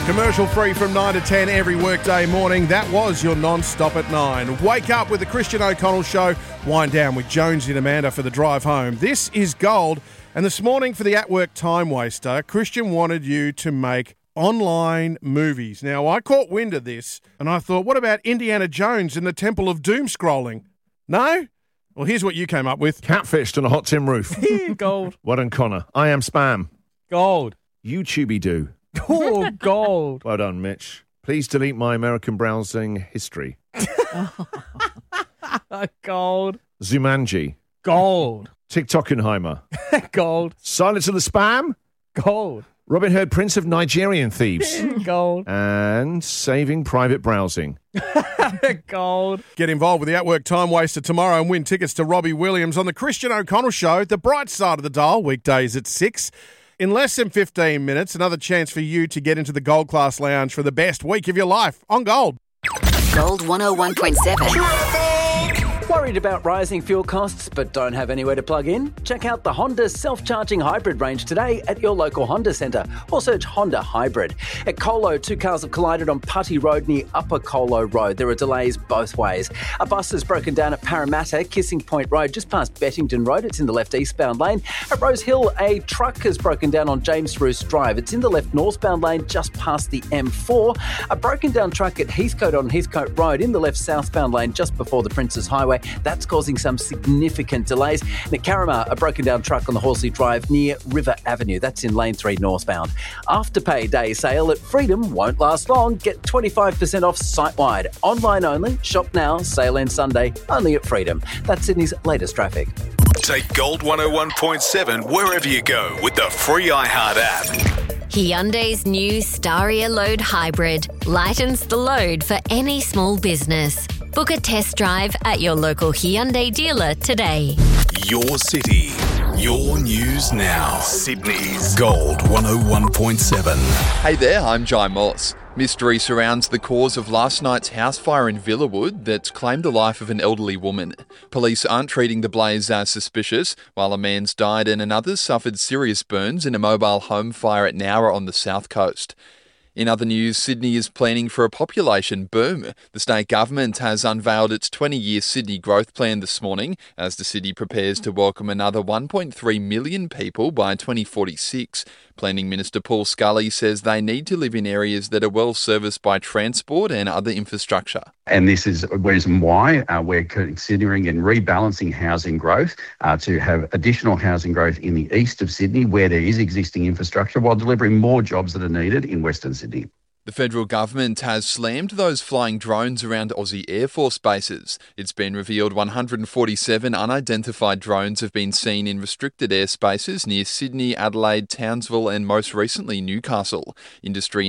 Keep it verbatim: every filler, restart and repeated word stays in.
Commercial free from nine to ten every workday morning. That was your non-stop at nine. Wake up with the Christian O'Connell Show. Wind down with Jonesy and Amanda for the drive home. This is Gold. And this morning for the At Work Time Waster, Christian wanted you to make online movies. Now, I caught wind of this and I thought, what about Indiana Jones in the Temple of Doom scrolling? No? Well, here's what you came up with. Catfished on a hot tin roof. Gold. Well done, Connor. I am spam. Gold. YouTubey-doo. Oh, gold. Well done, Mitch. Please delete my American browsing history. Gold. Zumanji. Gold. TikTokenheimer. Gold. Silence of the Spam. Gold. Robin Hood, Prince of Nigerian Thieves. Gold. And Saving Private Browsing. Gold. Get involved with the At Work Time Waster tomorrow and win tickets to Robbie Williams on the Christian O'Connell Show, the bright side of the dial, weekdays at six. In less than fifteen minutes, another chance for you to get into the Gold Class Lounge for the best week of your life on Gold. Gold one oh one point seven. Worried about rising fuel costs but don't have anywhere to plug in? Check out the Honda self-charging hybrid range today at your local Honda centre or search Honda Hybrid. At Colo, two cars have collided on Putty Road near Upper Colo Road. There are delays both ways. A bus has broken down at Parramatta, Kissing Point Road, just past Bettington Road. It's in the left eastbound lane. At Rose Hill, a truck has broken down on James Roos Drive. It's in the left northbound lane just past the M four. A broken down truck at Heathcote on Heathcote Road in the left southbound lane just before the Princes Highway. That's causing some significant delays. And at Carramar, a broken down truck on the Horsley Drive near River Avenue. That's in lane three northbound. Afterpay Day sale at Freedom won't last long. Get twenty-five percent off site-wide. Online only. Shop now. Sale ends Sunday. Only at Freedom. That's Sydney's latest traffic. Take Gold one oh one point seven wherever you go with the free iHeart app. Hyundai's new Staria Load Hybrid lightens the load for any small business. Book a test drive at your local Hyundai dealer today. Your city, your news now. Sydney's Gold one oh one point seven. Hey there, I'm Jai Moss. Mystery surrounds the cause of last night's house fire in Villawood that claimed the life of an elderly woman. Police aren't treating the blaze as suspicious, while a man's died and another suffered serious burns in a mobile home fire at Nowra on the south coast. In other news, Sydney is planning for a population boom. The state government has unveiled its twenty-year Sydney growth plan this morning as the city prepares to welcome another one point three million people by twenty forty-six. Planning Minister Paul Scully says they need to live in areas that are well serviced by transport and other infrastructure. And this is a reason why uh, we're considering and rebalancing housing growth uh, to have additional housing growth in the east of Sydney where there is existing infrastructure while delivering more jobs that are needed in Western Sydney. The federal government has slammed those flying drones around Aussie Air Force bases. It's been revealed one hundred forty-seven unidentified drones have been seen in restricted airspaces near Sydney, Adelaide, Townsville and most recently Newcastle. Industry